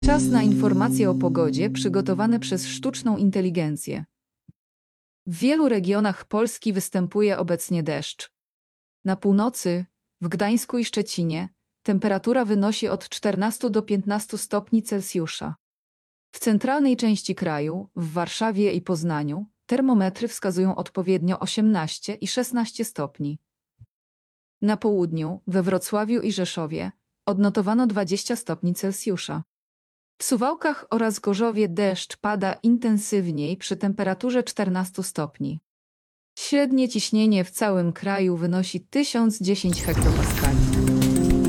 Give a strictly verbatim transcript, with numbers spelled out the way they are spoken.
Czas na informacje o pogodzie przygotowane przez sztuczną inteligencję. W wielu regionach Polski występuje obecnie deszcz. Na północy, w Gdańsku i Szczecinie, temperatura wynosi od czternastu do piętnastu stopni Celsjusza. W centralnej części kraju, w Warszawie i Poznaniu, termometry wskazują odpowiednio osiemnaście i szesnaście stopni. Na południu, we Wrocławiu i Rzeszowie, odnotowano dwadzieścia stopni Celsjusza. W Suwałkach oraz Gorzowie deszcz pada intensywniej przy temperaturze czternastu stopni. Średnie ciśnienie w całym kraju wynosi tysiąc dziesięć hektopaskali.